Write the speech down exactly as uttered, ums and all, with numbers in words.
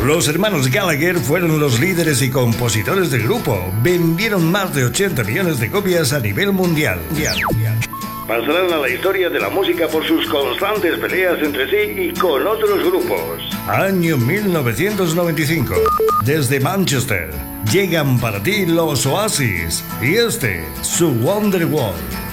Los hermanos Gallagher fueron los líderes y compositores del grupo. Vendieron más de ochenta millones de copias a nivel mundial. Pasarán a la historia de la música por sus constantes peleas entre sí y con otros grupos. Año mil novecientos noventa y cinco. Desde Manchester, llegan para ti los Oasis y este, su Wonderwall.